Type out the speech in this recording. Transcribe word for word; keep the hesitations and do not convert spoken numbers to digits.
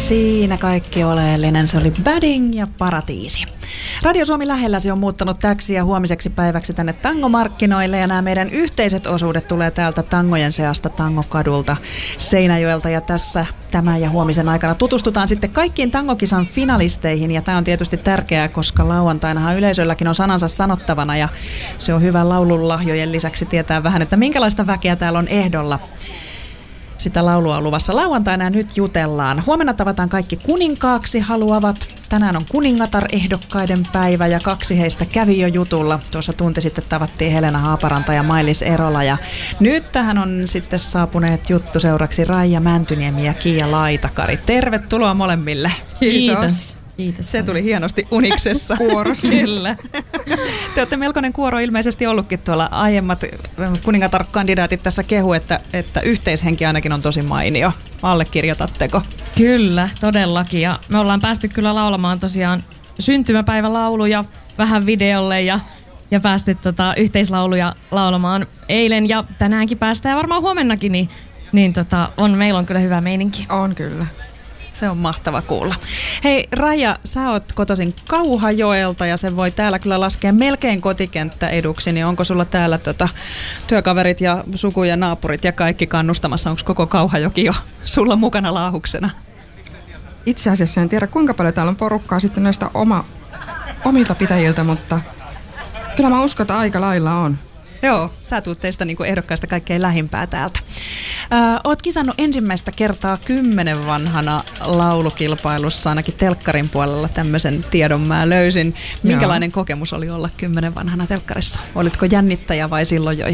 Siinä kaikki oleellinen. Se oli Badding ja Paratiisi. Radio Suomi Lähelläsi on muuttanut täksi ja huomiseksi päiväksi tänne tangomarkkinoille. Ja nämä meidän yhteiset osuudet tulee täältä tangojen seasta Tangokadulta Seinäjoelta. Ja tässä tämän ja huomisen aikana tutustutaan sitten kaikkiin tangokisan finalisteihin. Ja tämä on tietysti tärkeää, koska lauantainahan yleisölläkin on sanansa sanottavana. Ja se on hyvä laulunlahjojen lisäksi tietää vähän, että minkälaista väkeä täällä on ehdolla. Sitä laulua on luvassa lauantaina ja nyt jutellaan. Huomenna tavataan kaikki kuninkaaksi haluavat. Tänään on kuningatar-ehdokkaiden päivä ja kaksi heistä kävi jo jutulla. Tuossa tunti sitten tavattiin Helena Haaparanta ja Mailis Erola. Ja nyt tähän on sitten saapuneet juttuseuraksi Raija Mäntyniemi ja Kiia Laitakari. Tervetuloa molemmille. Kiitos. Kiitos. Se tuli hienosti uniksessa. Kuoros. Kyllä. Te olette melkoinen kuoro ilmeisesti ollutkin tuolla. Aiemmat kuningatar-kandidaatit tässä kehu, että, että yhteishenki ainakin on tosi mainio. Allekirjoitatteko? Kyllä, todellakin. Ja me ollaan päästy kyllä laulamaan tosiaan syntymäpäivälauluja vähän videolle ja, ja päästy tota, yhteislauluja laulamaan eilen ja tänäänkin päästään ja varmaan huomennakin, niin, niin tota, on, meillä on kyllä hyvä meininki. On kyllä. Se on mahtava kuulla. Hei Raija, sä oot kotoisin Kauhajoelta ja se voi täällä kyllä laskea melkein kotikenttä eduksi, niin onko sulla täällä tota, työkaverit ja suku ja naapurit ja kaikki kannustamassa? Onko koko Kauhajoki jo sulla mukana laahuksena? Itse asiassa en tiedä kuinka paljon täällä on porukkaa sitten näistä oma, omilta pitäjiltä, mutta kyllä mä uskon, että aika lailla on. Joo, sä tuut teistä niin kuin ehdokkaista kaikkein lähimpää täältä. Ö, oot kisannut ensimmäistä kertaa kymmenen vanhana laulukilpailussa, ainakin telkkarin puolella tämmöisen tiedon mä löysin. Minkälainen Joo. kokemus oli olla kymmenen vanhana telkkarissa? Olitko jännittäjä vai silloin jo